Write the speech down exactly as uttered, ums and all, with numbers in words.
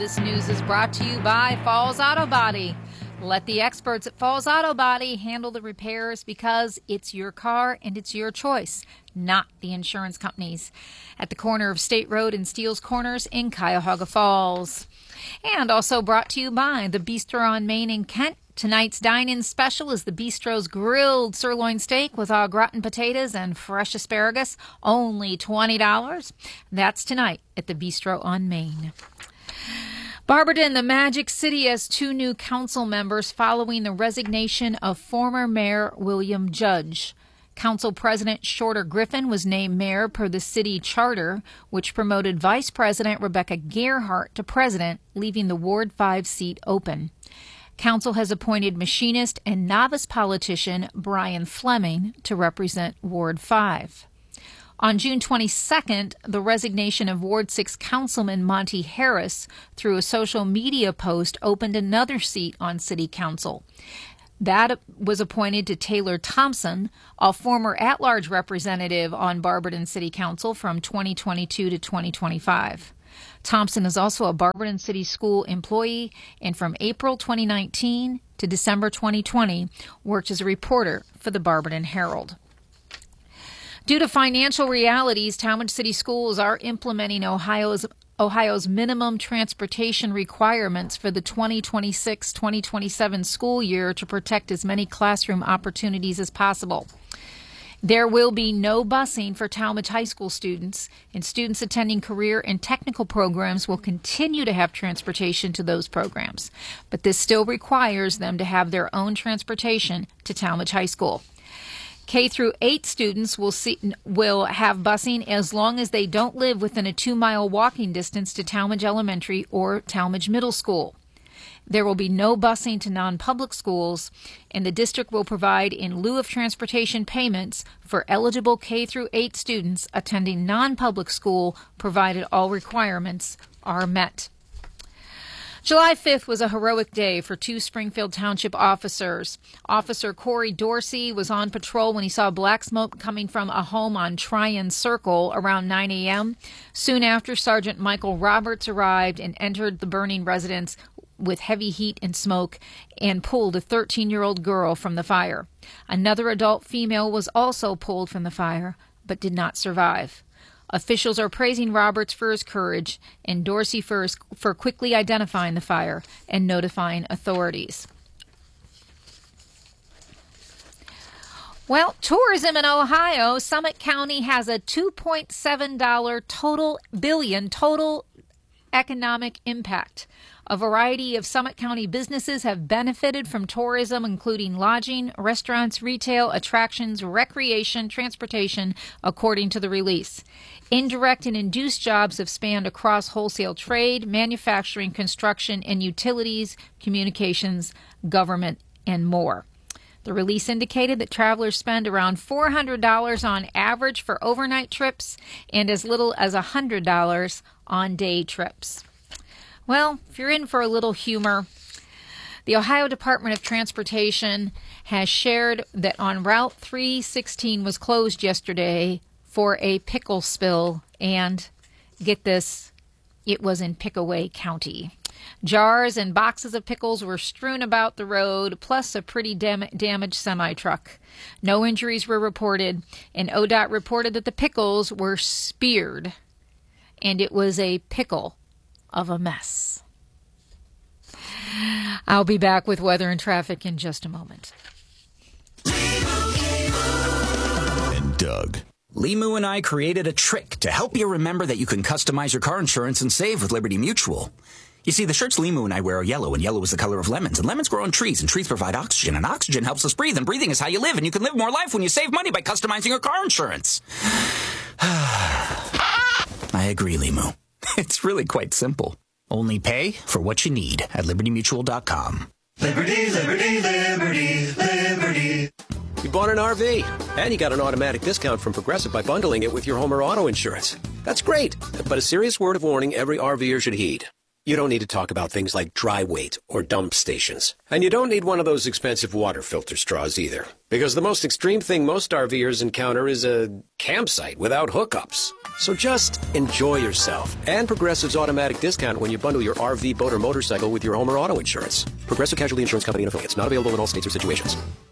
This news is brought to you by Falls Auto Body. Let the experts at Falls Auto Body handle the repairs because it's your car and it's your choice, not the insurance companies. At the corner of State Road and Steele's Corners in Cuyahoga Falls. And also brought to you by the Bistro on Main in Kent. Tonight's dine-in special is the Bistro's grilled sirloin steak with au gratin potatoes and fresh asparagus, only twenty dollars. That's tonight at the Bistro on Main. Barberton, the Magic City, has two new council members following the resignation of former Mayor William Judge. Council President Shorter Griffin was named mayor per the city charter, which promoted Vice President Rebecca Gerhart to president, leaving the Ward five seat open. Council has appointed machinist and novice politician Brian Fleming to represent Ward five. On June twenty-second, the resignation of Ward six Councilman Monty Harris through a social media post opened another seat on City Council. That was appointed to Taylor Thompson, a former at-large representative on Barberton City Council from twenty twenty-two to twenty twenty-five. Thompson is also a Barberton City School employee and from April twenty nineteen to December twenty twenty worked as a reporter for the Barberton Herald. Due to financial realities, Talmadge City Schools are implementing Ohio's Ohio's minimum transportation requirements for the twenty twenty-six twenty twenty-seven school year to protect as many classroom opportunities as possible. There will be no busing for Talmadge High School students, and students attending career and technical programs will continue to have transportation to those programs. But this still requires them to have their own transportation to Talmadge High School. K through eight students will see, will have busing as long as they don't live within a two-mile walking distance to Talmadge Elementary or Talmadge Middle School. There will be no busing to non-public schools, and the district will provide in lieu of transportation payments for eligible K through eight students attending non-public school, provided all requirements are met. July fifth was a heroic day for two Springfield Township officers. Officer Corey Dorsey was on patrol when he saw black smoke coming from a home on Tryon Circle around nine a.m. Soon after, Sergeant Michael Roberts arrived and entered the burning residence with heavy heat and smoke and pulled a thirteen-year-old girl from the fire. Another adult female was also pulled from the fire, but did not survive. Officials are praising Roberts for his courage and Dorsey for, his, for quickly identifying the fire and notifying authorities. Well, tourism in Ohio, Summit County has a two point seven dollars total billion total economic impact. A variety of Summit County businesses have benefited from tourism, including lodging, restaurants, retail, attractions, recreation, transportation, according to the release. Indirect and induced jobs have spanned across wholesale trade, manufacturing, construction, and utilities, communications, government, and more. The release indicated that travelers spend around four hundred dollars on average for overnight trips and as little as one hundred dollars on day trips. Well, if you're in for a little humor, the Ohio Department of Transportation has shared that on Route three sixteen was closed yesterday for a pickle spill, and get this, it was in Pickaway County. Jars and boxes of pickles were strewn about the road, plus a pretty dam- damaged semi-truck. No injuries were reported, and O D O T reported that the pickles were speared, and it was a pickle of a mess. I'll be back with weather and traffic in just a moment. And Doug. Limu and I created a trick to help you remember that you can customize your car insurance and save with Liberty Mutual. You see, the shirts Limu and I wear are yellow, and yellow is the color of lemons, and lemons grow on trees, and trees provide oxygen, and oxygen helps us breathe, and breathing is how you live, and you can live more life when you save money by customizing your car insurance. I agree, Limu. It's really quite simple. Only pay for what you need at liberty mutual dot com. Liberty, liberty, liberty, liberty. You bought an R V, and you got an automatic discount from Progressive by bundling it with your home or auto insurance. That's great, but a serious word of warning every RVer should heed. You don't need to talk about things like dry weight or dump stations. And you don't need one of those expensive water filter straws either. Because the most extreme thing most RVers encounter is a campsite without hookups. So just enjoy yourself and Progressive's automatic discount when you bundle your R V, boat, or motorcycle with your home or auto insurance. Progressive Casualty Insurance Company and affiliates. Not available in all states or situations.